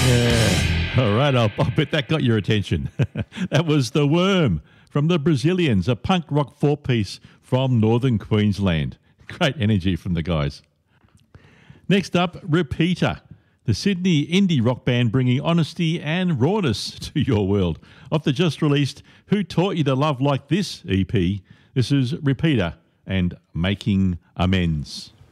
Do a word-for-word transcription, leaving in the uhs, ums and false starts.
Yeah. All right, I'll, I'll bet that got your attention. That was The Worm from the Brazilians, a punk rock four-piece from northern Queensland. Great energy from the guys. Next up, Repeater, the Sydney indie rock band bringing honesty and rawness to your world. Off the just-released Who Taught You to Love Like This E P, this is Repeater and Making Amends.